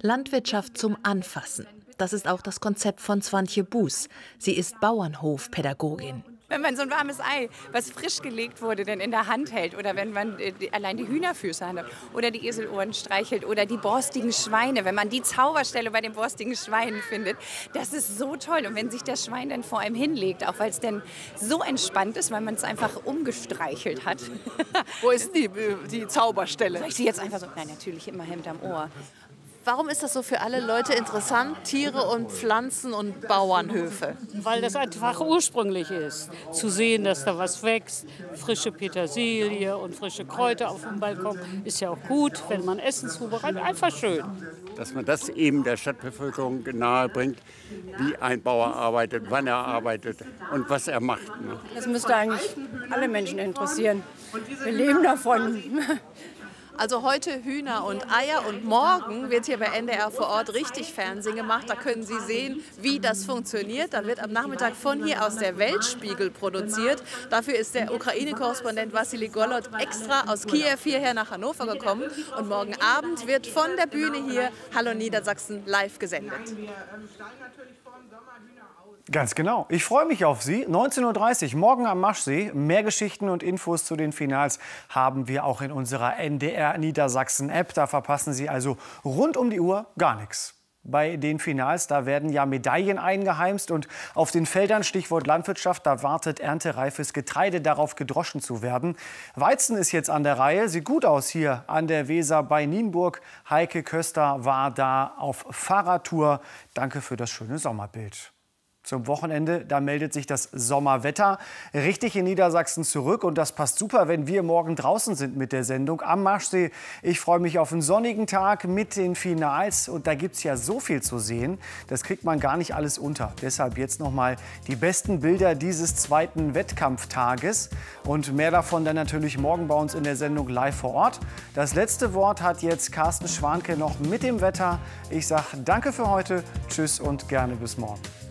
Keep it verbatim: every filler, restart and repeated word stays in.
Landwirtschaft zum Anfassen. Das ist auch das Konzept von Swantje Buß. Sie ist Bauernhofpädagogin. Wenn man so ein warmes Ei, was frisch gelegt wurde, dann in der Hand hält oder wenn man äh, die, allein die Hühnerfüße hat oder die Eselohren streichelt oder die borstigen Schweine, wenn man die Zauberstelle bei den borstigen Schweinen findet, das ist so toll. Und wenn sich das Schwein dann vor einem hinlegt, auch weil es dann so entspannt ist, weil man es einfach umgestreichelt hat. Wo ist die, die Zauberstelle? Soll ich sie jetzt einfach so? Nein, natürlich immer Hemd am Ohr. Warum ist das so für alle Leute interessant, Tiere und Pflanzen und Bauernhöfe? Weil das einfach ursprünglich ist. Zu sehen, dass da was wächst, frische Petersilie und frische Kräuter auf dem Balkon, ist ja auch gut, wenn man Essen zubereitet. Einfach schön. Dass man das eben der Stadtbevölkerung nahe bringt, wie ein Bauer arbeitet, wann er arbeitet und was er macht. Ne? Das müsste eigentlich alle Menschen interessieren. Wir leben davon. Also heute Hühner und Eier und morgen wird hier bei N D R vor Ort richtig Fernsehen gemacht. Da können Sie sehen, wie das funktioniert. Da wird am Nachmittag von hier aus der Weltspiegel produziert. Dafür ist der Ukraine-Korrespondent Wassili Golod extra aus Kiew hierher nach Hannover gekommen. Und morgen Abend wird von der Bühne hier Hallo Niedersachsen live gesendet. Ganz genau. Ich freue mich auf Sie. neunzehn Uhr dreißig, morgen am Maschsee. Mehr Geschichten und Infos zu den Finals haben wir auch in unserer N D R Niedersachsen-App. Da verpassen Sie also rund um die Uhr gar nichts. Bei den Finals, da werden ja Medaillen eingeheimst und auf den Feldern, Stichwort Landwirtschaft, da wartet erntereifes Getreide darauf, gedroschen zu werden. Weizen ist jetzt an der Reihe, sieht gut aus hier an der Weser bei Nienburg. Heike Köster war da auf Fahrradtour. Danke für das schöne Sommerbild. Zum Wochenende, da meldet sich das Sommerwetter richtig in Niedersachsen zurück. Und das passt super, wenn wir morgen draußen sind mit der Sendung am Maschsee. Ich freue mich auf einen sonnigen Tag mit den Finals. Und da gibt es ja so viel zu sehen, das kriegt man gar nicht alles unter. Deshalb jetzt noch mal die besten Bilder dieses zweiten Wettkampftages. Und mehr davon dann natürlich morgen bei uns in der Sendung live vor Ort. Das letzte Wort hat jetzt Carsten Schwanke noch mit dem Wetter. Ich sage danke für heute, tschüss und gerne bis morgen.